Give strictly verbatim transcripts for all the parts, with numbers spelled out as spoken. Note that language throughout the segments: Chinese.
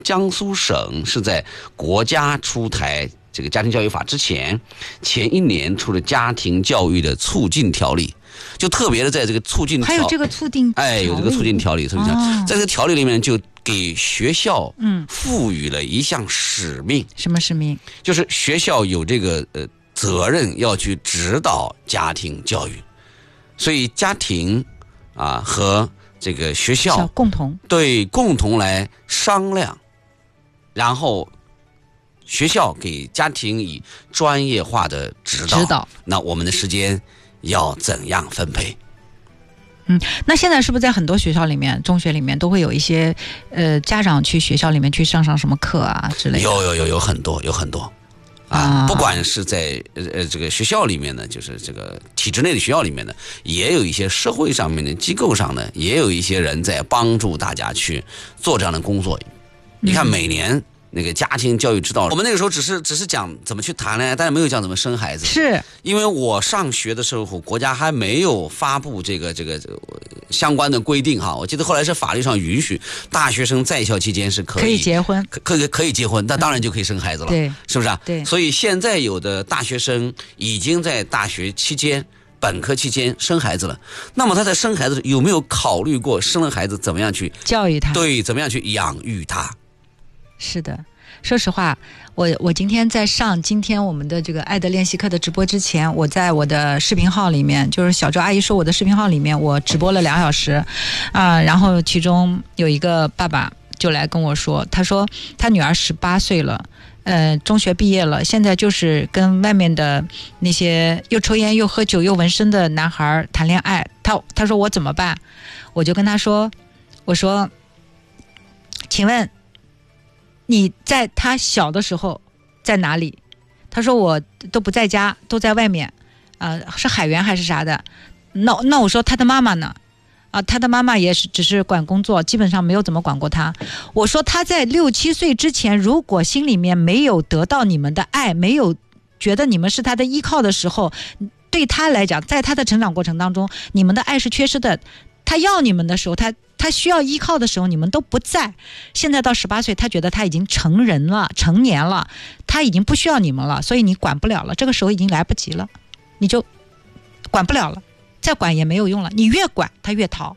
江苏省是在国家出台这个家庭教育法之前，前一年出了家庭教育的促进条例，就特别的在这个促进条还有这个促进哎，有这个促进条例，促进条例， 哦、 在这个条例里面就给学校嗯赋予了一项使命， 嗯、什么使命？ 就是学校有这个呃责任要去指导家庭教育，所以家庭啊和这个学校共同对共同来商量，然后学校给家庭以专业化的指导， 指导那我们的时间要怎样分配？ 嗯，那现在是不是在很多学校里面，中学里面都会有一些呃家长去学校里面去上上什么课啊之类的？ 有有有有很多有很多啊，啊不管是在呃这个学校里面呢，就是这个体制内的学校里面呢，也有一些社会上面的机构上呢，也有一些人在帮助大家去做这样的工作。你看每年那个家庭教育指导，我们那个时候只是只是讲怎么去谈恋爱，但是没有讲怎么生孩子。 是因为我上学的时候，国家还没有发布这个这个相关的规定哈。我记得后来是法律上允许大学生在校期间是可以可以结婚， 可可以可以结婚，但当然就可以生孩子了， 对， 是不是啊？ 对。 所以现在有的大学生已经在大学期间、本科期间生孩子了，那么他在生孩子有没有考虑过生了孩子怎么样去教育他？ 对，怎么样去养育他？ 是的，说实话，我我今天在上今天我们的这个爱的练习课的直播之前，我在我的视频号里面，就是小周阿姨说我的视频号里面，我直播了两小时，啊、呃，然后其中有一个爸爸就来跟我说，他说他女儿十八岁了。呃，中学毕业了，现在就是跟外面的那些又抽烟又喝酒又纹身的男孩谈恋爱。他他说我怎么办？我就跟他说，我说，请问你在他小的时候在哪里？他说我都不在家，都在外面，呃，是海员还是啥的？那那我说他的妈妈呢？啊，他的妈妈也是只是管工作，基本上没有怎么管过他。我说他在六七岁之前，如果心里面没有得到你们的爱，没有觉得你们是他的依靠的时候，对他来讲，在他的成长过程当中，你们的爱是缺失的。他要你们的时候，他他需要依靠的时候，你们都不在。现在到十八岁，他觉得他已经成人了，成年了，他已经不需要你们了，所以你管不了了。这个时候已经来不及了，你就管不了了。再管也没有用了，你越管他越逃，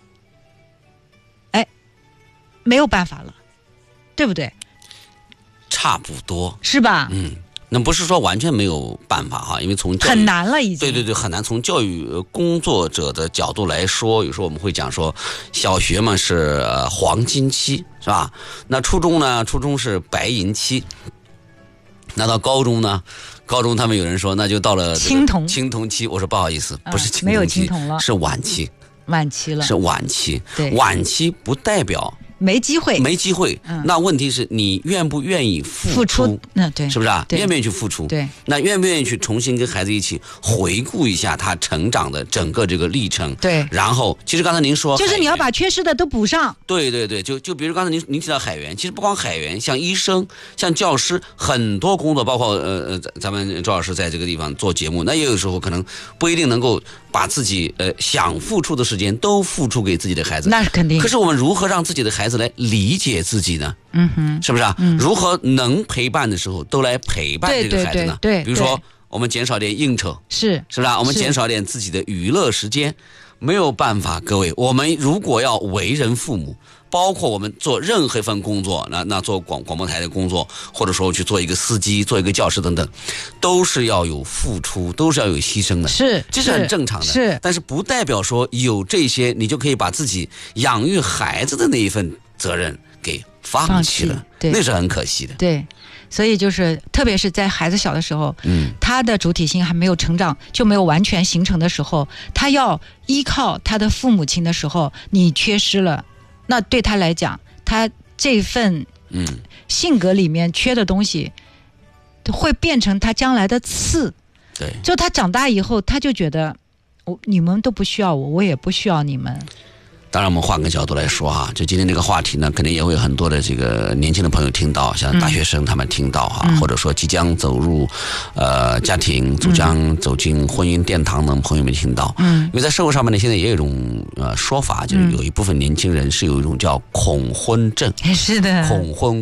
哎，没有办法了，对不对？ 差不多是吧？ 嗯，那不是说完全没有办法哈，因为从很难了已经。 对对对，很难。从教育工作者的角度来说，有时候我们会讲说，小学嘛是呃黄金期，是吧？那初中呢，初中是白银期。那到高中呢？高中他们有人说，那就到了青铜青铜期。我说不好意思，不是青铜期， 没有青铜了， 是晚期， 晚期了， 是晚期。 对， 晚期不代表没机会， 没机会。 嗯、 那问题是你愿不愿意付出？ 付出，嗯，对， 是不是啊？ 对， 愿不愿意去付出？ 对， 那愿不愿意去重新跟孩子一起回顾一下他成长的整个这个历程？ 对， 然后其实刚才您说， 就是你要把缺失的都补上。 对对对，就就比如刚才您您提到海员，其实不光海员，像医生、像教师，很多工作，包括呃呃，咱们周老师在这个地方做节目，那也有时候可能不一定能够把自己呃想付出的时间都付出给自己的孩子， 那是肯定。 可是我们如何让自己的孩子来理解自己呢？ 嗯哼， 是不是啊？ 嗯、 如何能陪伴的时候都来陪伴这个孩子呢？ 对对对对， 比如说我们减少点应酬， 是是不是啊？我们减少点自己的娱乐时间，没有办法，各位，我们如果要为人父母，包括我们做任何一份工作，那那做广广播台的工作，或者说去做一个司机、做一个教师等等，都是要有付出，都是要有牺牲的， 是， 这是很正常的。 是， 但是不代表说有这些，你就可以把自己养育孩子的那一份责任给放弃了， 对， 那是很可惜的。 对。所以就是，特别是在孩子小的时候， 嗯， 他的主体性还没有成长，就没有完全形成的时候，他要依靠他的父母亲的时候，你缺失了，那对他来讲，他这份嗯性格里面缺的东西，会变成他将来的刺。 对， 就他长大以后，他就觉得，我你们都不需要我，我也不需要你们。 当然，我们换个角度来说哈，就今天这个话题呢，肯定也会有很多的这个年轻的朋友听到，像大学生他们听到哈，嗯、或者说即将走入呃家庭、即将走进婚姻殿堂的朋友们听到。嗯，因为在社会上面呢，现在也有一种呃说法，就是有一部分年轻人是有一种叫恐婚症。 是的， 恐婚。